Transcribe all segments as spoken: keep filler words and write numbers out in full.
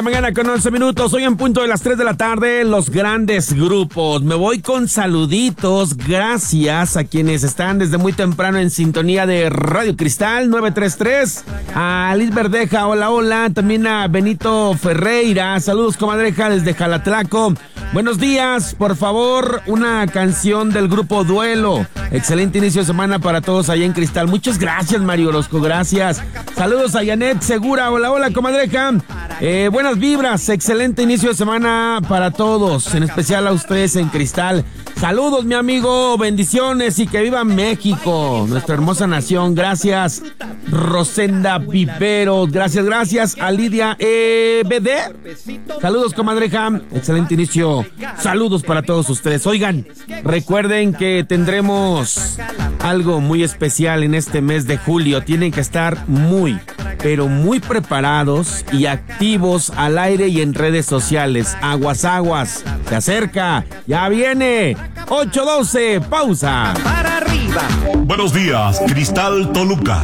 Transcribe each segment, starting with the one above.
Mañana con once minutos, hoy en punto de las tres de la tarde, los grandes grupos. Me voy con saluditos, gracias a quienes están desde muy temprano en sintonía de Radio Cristal nueve tres tres, a Liz Verdeja, hola, hola, también a Benito Ferreira, saludos comadreja desde Jalatlaco. Buenos días, por favor, una canción del grupo Duelo. Excelente inicio de semana para todos allá en Cristal. Muchas gracias, Mario Orozco, gracias. Saludos a Janet Segura, hola, hola, comadreja. Eh, buenas vibras, excelente inicio de semana para todos, en especial a ustedes en Cristal. Saludos, mi amigo, bendiciones y que viva México, nuestra hermosa nación. Gracias, Rosenda Viveros, gracias, gracias a Lidia E B D. Saludos, comadreja, excelente inicio. Saludos para todos ustedes. Oigan, recuerden que tendremos algo muy especial en este mes de julio. Tienen que estar muy, pero muy preparados y activos al aire y en redes sociales. Aguas, aguas, se acerca, ya viene. ocho doce, pausa. Para arriba. Buenos días, Cristal Toluca.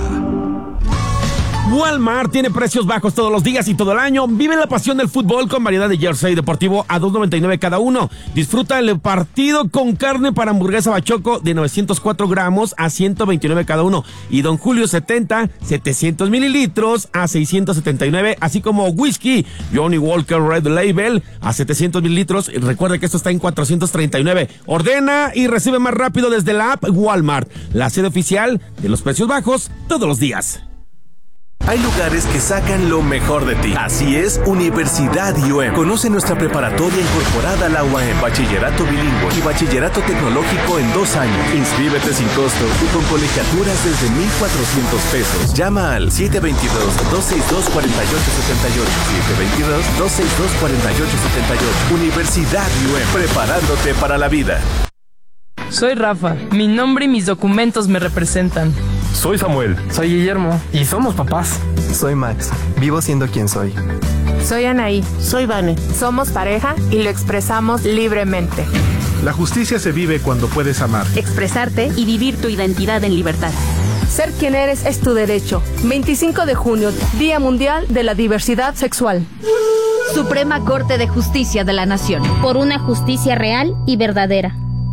Walmart tiene precios bajos todos los días y todo el año. Vive la pasión del fútbol con variedad de jersey deportivo a dos noventa y nueve cada uno. Disfruta el partido con carne para hamburguesa bachoco de novecientos cuatro gramos a ciento veintinueve cada uno. Y Don Julio setenta, setecientos mililitros a seiscientos setenta y nueve. Así como whisky Johnny Walker Red Label a setecientos mililitros. Y recuerda que esto está en cuatrocientos treinta y nueve. Ordena y recibe más rápido desde la app Walmart, la sede oficial de los precios bajos todos los días. Hay lugares que sacan lo mejor de ti. Así es, Universidad I U E M. Conoce nuestra preparatoria incorporada a la U A M, bachillerato bilingüe y bachillerato tecnológico en dos años. Inscríbete sin costo y con colegiaturas desde mil cuatrocientos pesos. Llama al siete dos dos, dos seis dos, cuatro ocho siete ocho, siete dos dos, dos seis dos, cuatro ocho siete ocho. Universidad I U E M, preparándote para la vida. Soy Rafa, mi nombre y mis documentos me representan. Soy Samuel. Soy Guillermo. Y somos papás. Soy Max. Vivo siendo quien soy. Soy Anaí. Soy Vane. Somos pareja y lo expresamos libremente. La justicia se vive cuando puedes amar, expresarte y vivir tu identidad en libertad. Ser quien eres es tu derecho. veinticinco de junio, Día Mundial de la Diversidad Sexual. Suprema Corte de Justicia de la Nación. Por una justicia real y verdadera.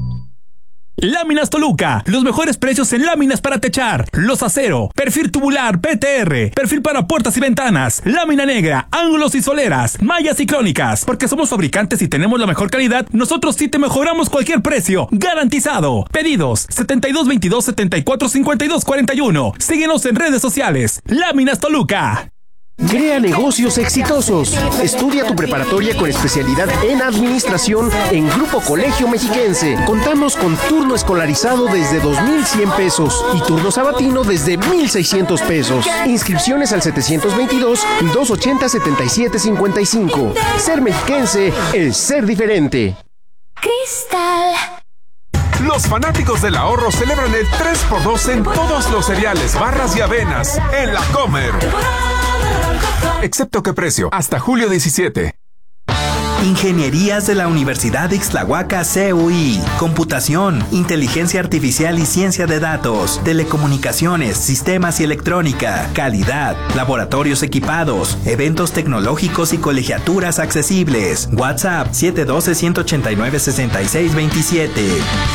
Láminas Toluca, los mejores precios en láminas para techar, los acero, perfil tubular P T R, perfil para puertas y ventanas, lámina negra, ángulos y soleras, mallas y crónicas, porque somos fabricantes y tenemos la mejor calidad, nosotros sí te mejoramos cualquier precio, garantizado. Pedidos setenta y dos veintidós, setenta y cuatro cincuenta y dos cuarenta y uno. Síguenos en redes sociales. Láminas Toluca. Crea negocios exitosos. Estudia tu preparatoria con especialidad en administración en Grupo Colegio Mexiquense. Contamos con turno escolarizado desde dos mil cien pesos y turno sabatino desde mil seiscientos pesos. Inscripciones al setecientos veintidós, doscientos ochenta, setenta y siete cincuenta y cinco. Ser mexiquense es ser diferente. Cristal. Los fanáticos del ahorro celebran el tres por dos en todos los cereales, barras y avenas en La Comer. Excepto qué precio, hasta julio diecisiete. Ingenierías de la Universidad de Ixtlahuaca C U I. Computación, inteligencia artificial y ciencia de datos, telecomunicaciones, sistemas y electrónica, calidad, laboratorios equipados, eventos tecnológicos y colegiaturas accesibles. WhatsApp siete uno dos, uno ocho nueve, seis seis dos siete.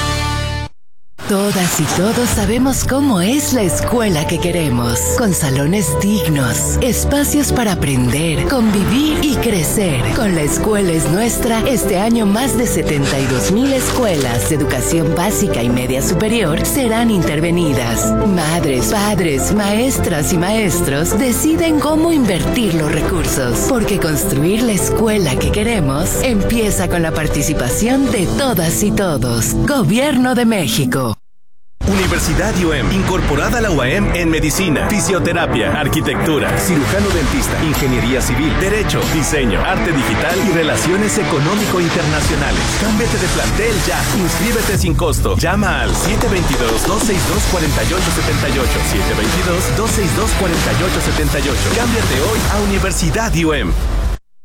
Todas y todos sabemos cómo es la escuela que queremos, con salones dignos, espacios para aprender, convivir y crecer. Con La Escuela es Nuestra, este año más de setenta y dos mil escuelas de educación básica y media superior serán intervenidas. Madres, padres, maestras y maestros deciden cómo invertir los recursos, porque construir la escuela que queremos empieza con la participación de todas y todos. Gobierno de México. Universidad I U E M, incorporada a la U A M en medicina, fisioterapia, arquitectura, cirujano dentista, ingeniería civil, derecho, diseño, arte digital y relaciones económico-internacionales. Cámbiate de plantel ya. Inscríbete sin costo. Llama al siete dos dos, dos seis dos, cuatro ocho siete ocho, siete dos dos, dos seis dos, cuatro ocho siete ocho. Cámbiate hoy a Universidad I U E M.